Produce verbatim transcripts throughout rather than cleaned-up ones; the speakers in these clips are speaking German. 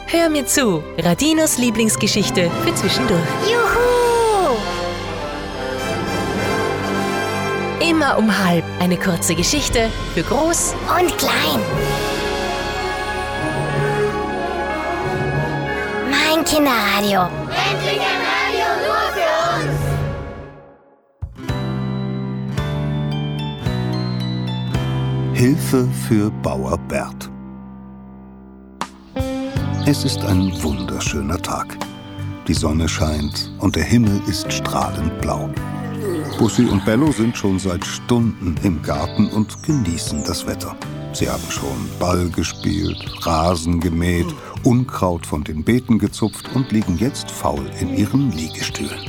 Hör mir zu, Radinos Lieblingsgeschichte für zwischendurch. Juhu! Immer um halb eine kurze Geschichte für groß Und klein. Mein Kinderradio. Endlich ein Radio nur für uns. Hilfe für Bauer Bert. Es ist ein wunderschöner Tag. Die Sonne scheint und der Himmel ist strahlend blau. Bussi und Bello sind schon seit Stunden im Garten und genießen das Wetter. Sie haben schon Ball gespielt, Rasen gemäht, Unkraut von den Beeten gezupft und liegen jetzt faul in ihren Liegestühlen.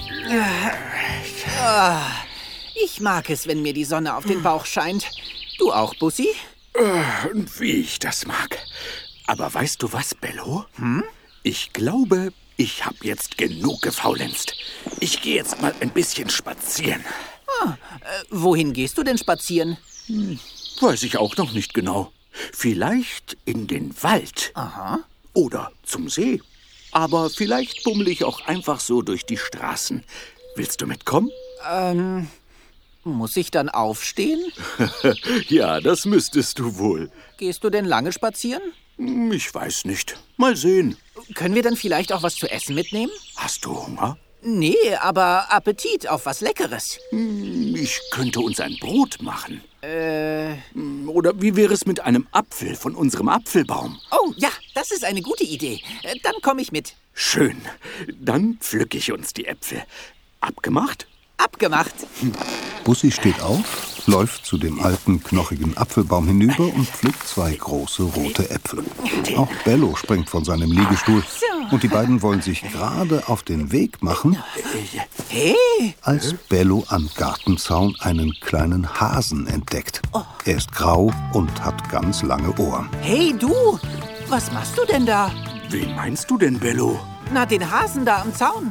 Ich mag es, wenn mir die Sonne auf den Bauch scheint. Du auch, Bussi? Und wie ich das mag. Aber weißt du was, Bello? Hm? Ich glaube, ich habe jetzt genug gefaulenzt. Ich gehe jetzt mal ein bisschen spazieren. Ah, äh, wohin gehst du denn spazieren? Hm, weiß ich auch noch nicht genau. Vielleicht in den Wald. Aha. Oder zum See. Aber vielleicht bummel ich auch einfach so durch die Straßen. Willst du mitkommen? Ähm, muss ich dann aufstehen? Ja, das müsstest du wohl. Gehst du denn lange spazieren? Ich weiß nicht. Mal sehen. Können wir dann vielleicht auch was zu essen mitnehmen? Hast du Hunger? Nee, aber Appetit auf was Leckeres. Ich könnte uns ein Brot machen. Äh... Oder wie wäre es mit einem Apfel von unserem Apfelbaum? Oh, ja, das ist eine gute Idee. Dann komme ich mit. Schön. Dann pflücke ich uns die Äpfel. Abgemacht? Abgemacht. Bussi steht auf, läuft zu dem alten, knochigen Apfelbaum hinüber und pflückt zwei große rote Äpfel. Auch Bello springt von seinem Liegestuhl und die beiden wollen sich gerade auf den Weg machen, Hey! als Bello am Gartenzaun einen kleinen Hasen entdeckt. Er ist grau und hat ganz lange Ohren. Hey, du! Was machst du denn da? Wen meinst du denn, Bello? Na, den Hasen da am Zaun.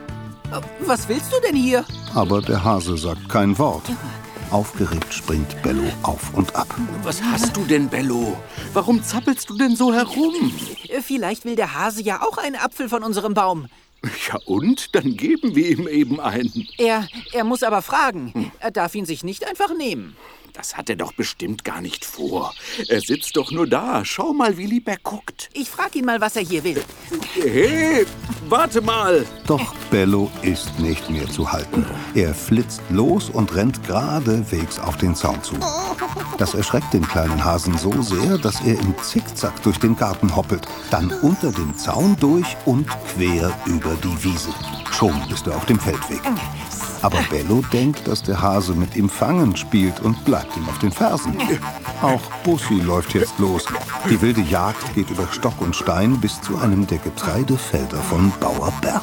Was willst du denn hier? Aber der Hase sagt kein Wort. Aufgeregt springt Bello auf und ab. Was hast du denn, Bello? Warum zappelst du denn so herum? Vielleicht will der Hase ja auch einen Apfel von unserem Baum. Ja und? Dann geben wir ihm eben einen. Er, er muss aber fragen. Er darf ihn sich nicht einfach nehmen. Das hat er doch bestimmt gar nicht vor. Er sitzt doch nur da. Schau mal, wie lieb er guckt. Ich frag ihn mal, was er hier will. Hey, warte mal. Doch Bello ist nicht mehr zu halten. Er flitzt los und rennt geradewegs auf den Zaun zu. Das erschreckt den kleinen Hasen so sehr, dass er im Zickzack durch den Garten hoppelt, dann unter dem Zaun durch und quer über die Wiese. Schon ist er auf dem Feldweg. Aber Bello denkt, dass der Hase mit ihm Fangen spielt und bleibt ihm auf den Fersen. Auch Bussi läuft jetzt los. Die wilde Jagd geht über Stock und Stein bis zu einem der Getreidefelder von Bauer Bert.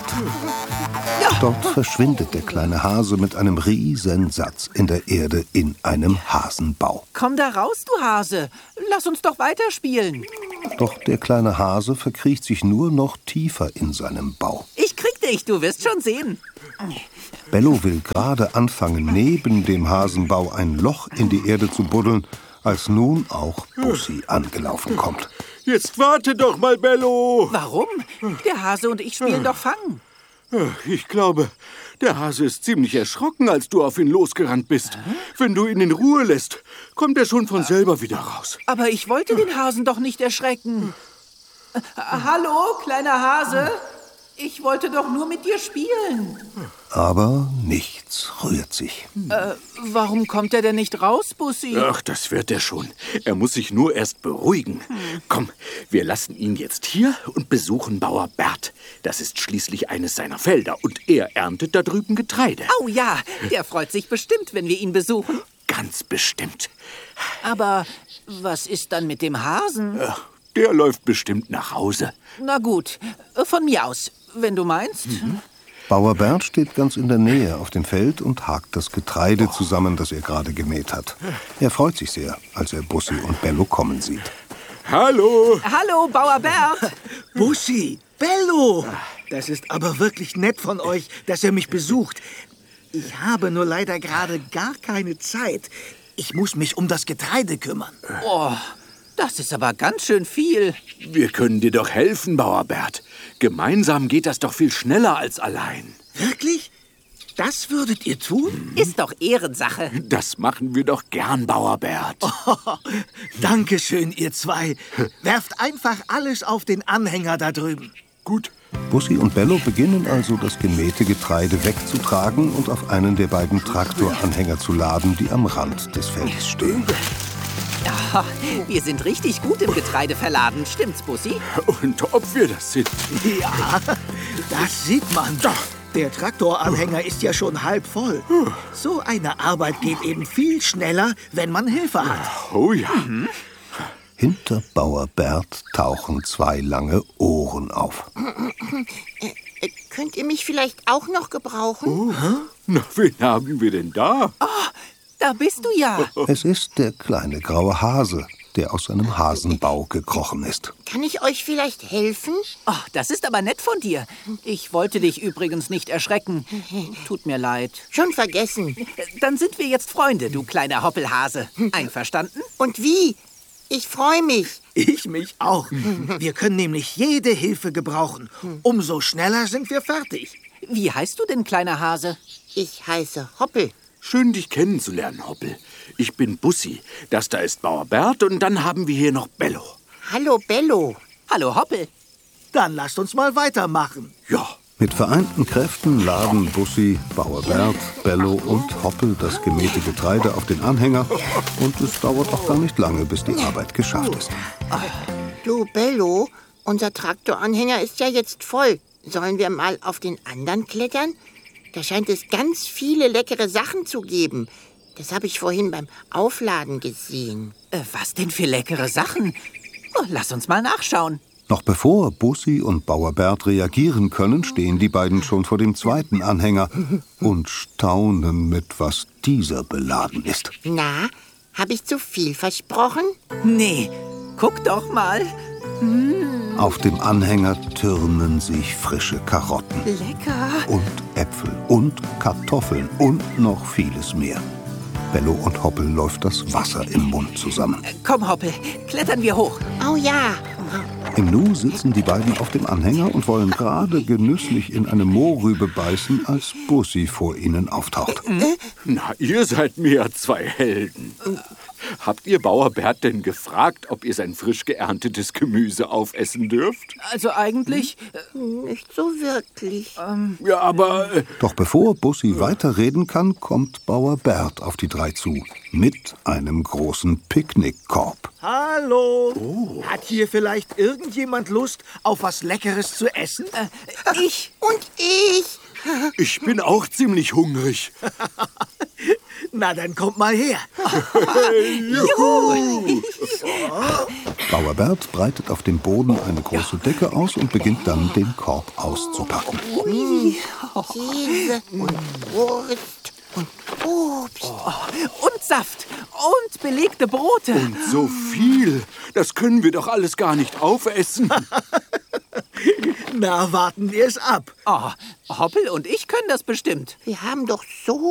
Dort verschwindet der kleine Hase mit einem riesen Satz in der Erde in einem Hasenbau. Komm da raus, du Hase. Lass uns doch weiterspielen. Doch der kleine Hase verkriecht sich nur noch tiefer in seinem Bau. Ich krieg dich, du wirst schon sehen. Bello will gerade anfangen, neben dem Hasenbau ein Loch in die Erde zu buddeln, als nun auch Bussi angelaufen kommt. Jetzt warte doch mal, Bello. Warum? Der Hase und ich spielen doch Fangen. Ich glaube, der Hase ist ziemlich erschrocken, als du auf ihn losgerannt bist. Wenn du ihn in Ruhe lässt, kommt er schon von selber wieder raus. Aber ich wollte den Hasen doch nicht erschrecken. Äh, hallo, kleiner Hase? Ich wollte doch nur mit dir spielen. Aber nichts rührt sich. Äh, warum kommt er denn nicht raus, Bussi? Ach, das wird er schon. Er muss sich nur erst beruhigen. Komm, wir lassen ihn jetzt hier und besuchen Bauer Bert. Das ist schließlich eines seiner Felder und er erntet da drüben Getreide. Oh ja, der freut sich bestimmt, wenn wir ihn besuchen. Ganz bestimmt. Aber was ist dann mit dem Hasen? Ach, der läuft bestimmt nach Hause. Na gut, von mir aus, wenn du meinst. Mhm. Bauer Bert steht ganz in der Nähe auf dem Feld und hakt das Getreide zusammen, das er gerade gemäht hat. Er freut sich sehr, als er Bussi und Bello kommen sieht. Hallo! Hallo, Bauer Bert! Bussi, Bello! Das ist aber wirklich nett von euch, dass ihr mich besucht. Ich habe nur leider gerade gar keine Zeit. Ich muss mich um das Getreide kümmern. Oh, Das ist aber ganz schön viel. Wir können dir doch helfen, Bauer Bert. Gemeinsam geht das doch viel schneller als allein. Wirklich? Das würdet ihr tun? Ist doch Ehrensache. Das machen wir doch gern, Bauer Bert. Oh, Dankeschön, ihr zwei. Werft einfach alles auf den Anhänger da drüben. Gut. Bussi und Bello beginnen also, das gemähte Getreide wegzutragen und auf einen der beiden Traktoranhänger zu laden, die am Rand des Feldes stehen. Ja, wir sind richtig gut im Getreide verladen, stimmt's, Bussi? Und ob wir das sind? Ja, das sieht man. Der Traktoranhänger ist ja schon halb voll. So eine Arbeit geht eben viel schneller, wenn man Hilfe hat. Oh ja. Mhm. Hinter Bauer Bert tauchen zwei lange Ohren auf. Äh, könnt ihr mich vielleicht auch noch gebrauchen? Oh. Na, wen haben wir denn da? Oh, da bist du ja. Es ist der kleine graue Hase, der aus seinem Hasenbau gekrochen ist. Kann ich euch vielleicht helfen? Oh, das ist aber nett von dir. Ich wollte dich übrigens nicht erschrecken. Tut mir leid. Schon vergessen. Dann sind wir jetzt Freunde, du kleiner Hoppelhase. Einverstanden? Und wie? Ich freue mich. Ich mich auch. Wir können nämlich jede Hilfe gebrauchen. Umso schneller sind wir fertig. Wie heißt du denn, kleiner Hase? Ich heiße Hoppel. Schön, dich kennenzulernen, Hoppel. Ich bin Bussi. Das da ist Bauer Bert und dann haben wir hier noch Bello. Hallo, Bello. Hallo, Hoppel. Dann lasst uns mal weitermachen. Ja. Mit vereinten Kräften laden Bussi, Bauer Bert, Bello und Hoppel das gemähte Getreide auf den Anhänger. Und es dauert auch gar nicht lange, bis die Arbeit geschafft ist. Du, Bello, unser Traktoranhänger ist ja jetzt voll. Sollen wir mal auf den anderen klettern? Da scheint es ganz viele leckere Sachen zu geben. Das habe ich vorhin beim Aufladen gesehen. Äh, was denn für leckere Sachen? Oh, lass uns mal nachschauen. Noch bevor Bussi und Bauer Bert reagieren können, stehen die beiden schon vor dem zweiten Anhänger und staunen, mit was dieser beladen ist. Na, habe ich zu viel versprochen? Nee, guck doch mal. Auf dem Anhänger türmen sich frische Karotten. Lecker. Und Äpfel und Kartoffeln und noch vieles mehr. Bello und Hoppel läuft das Wasser im Mund zusammen. Komm, Hoppel, klettern wir hoch. Oh ja. Im Nu sitzen die beiden auf dem Anhänger und wollen gerade genüsslich in eine Mohrrübe beißen, als Bussi vor ihnen auftaucht. Na, ihr seid mir ja zwei Helden. Habt ihr Bauer Bert denn gefragt, ob ihr sein frisch geerntetes Gemüse aufessen dürft? Also eigentlich... Nicht so wirklich. Ja, aber... Äh, Doch bevor Bussi weiterreden kann, kommt Bauer Bert auf die drei zu. Mit einem großen Picknickkorb. Hallo. Hat hier vielleicht irgendjemand Lust auf was Leckeres zu essen? Äh, ich... Und ich. ich bin auch ziemlich hungrig. Na, dann kommt mal her. Juhu! Bauer Bert breitet auf dem Boden eine große Decke aus und beginnt dann, den Korb auszupacken. Käse und Wurst und Obst. Und Saft. Und belegte Brote. Und so viel. Das können wir doch alles gar nicht aufessen. Na, warten wir es ab. Oh, Hoppel und ich können das bestimmt. Wir haben doch so